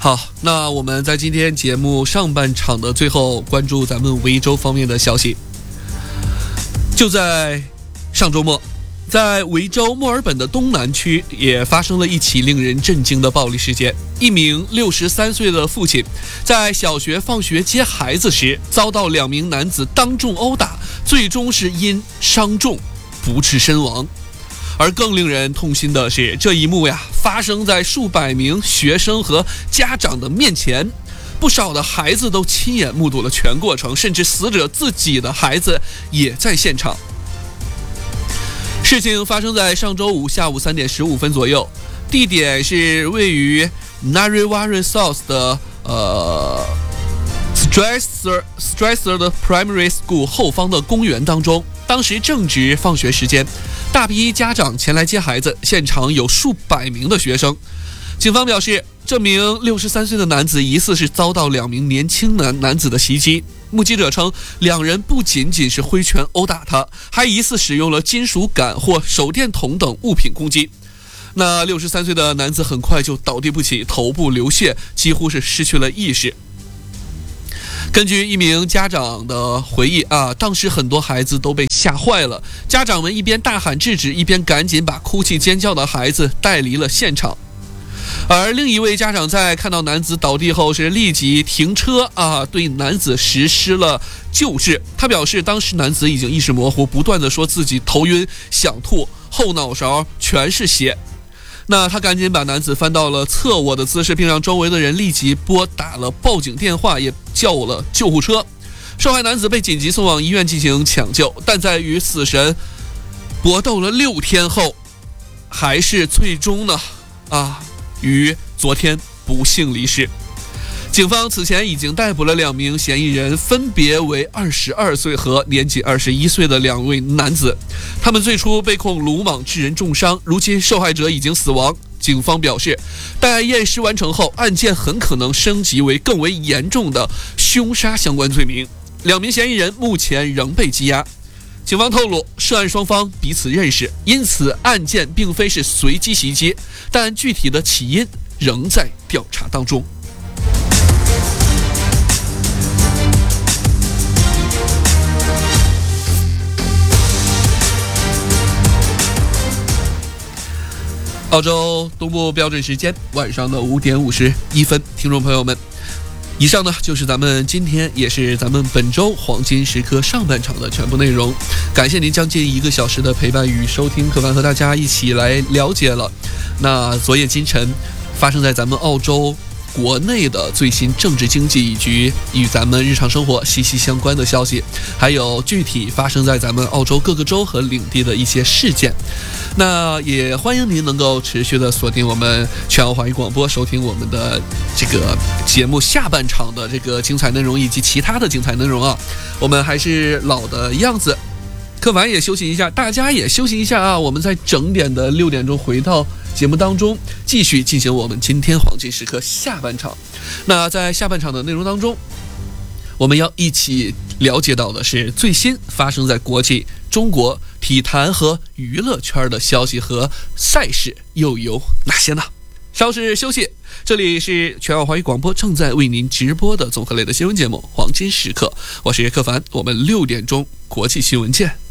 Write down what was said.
好，那我们在今天节目上半场的最后关注咱们维州方面的消息。就在上周末，在维州墨尔本的东南区也发生了一起令人震惊的暴力事件。一名63岁的父亲在小学放学接孩子时，遭到2名男子当众殴打，最终是因伤重不治身亡。而更令人痛心的是，这一幕发生在数百名学生和家长的面前，不少的孩子都亲眼目睹了全过程，甚至死者自己的孩子也在现场。事情发生在上周五下午3点15分左右，地点是位于 Narre South 的Strasser 的 Primary School 后方的公园当中。当时正值放学时间，大批家长前来接孩子，现场有数百名的学生。警方表示，这名63岁的男子疑似是遭到2名年轻男子的袭击。目击者称，2人不仅仅是挥拳殴打他，还疑似使用了金属杆或手电筒等物品攻击。那63岁的男子很快就倒地不起，头部流血，几乎是失去了意识。根据一名家长的回忆当时很多孩子都被吓坏了，家长们一边大喊制止，一边赶紧把哭泣尖叫的孩子带离了现场。而另一位家长在看到男子倒地后是立即停车对男子实施了救治。他表示，当时男子已经意识模糊，不断地说自己头晕想吐，后脑勺全是血。那他赶紧把男子翻到了侧卧的姿势，并让周围的人立即拨打了报警电话，也叫了救护车。受害男子被紧急送往医院进行抢救，但在与死神搏斗了6天后，还是最终于昨天不幸离世。警方此前已经逮捕了2名嫌疑人，分别为22岁和年仅21岁的2位男子。他们最初被控鲁莽致人重伤，如今受害者已经死亡。警方表示，待验尸完成后，案件很可能升级为更为严重的凶杀相关罪名。2名嫌疑人目前仍被羁押。警方透露，涉案双方彼此认识，因此案件并非是随机袭击，但具体的起因仍在调查当中。澳洲东部标准时间晚上的5点51分，听众朋友们，以上呢就是咱们今天也是咱们本周黄金时刻上半场的全部内容。感谢您将近1个小时的陪伴与收听，可凡和大家一起来了解了那昨夜今晨发生在咱们澳洲国内的最新政治经济以及与咱们日常生活息息相关的消息，还有具体发生在咱们澳洲各个州和领地的一些事件。那也欢迎您能够持续的锁定我们全澳华语广播，收听我们的这个节目下半场的这个精彩内容以及其他的精彩内容我们还是老的样子，柯凡也休息一下，大家也休息一下我们在整点的6点钟回到节目当中，继续进行我们今天黄金时刻下半场。那在下半场的内容当中，我们要一起了解到的是最新发生在国际、中国体坛和娱乐圈的消息和赛事又有哪些呢？稍事休息，这里是全澳华语广播正在为您直播的综合类的新闻节目《黄金时刻》，我是柯凡，我们6点钟国际新闻见。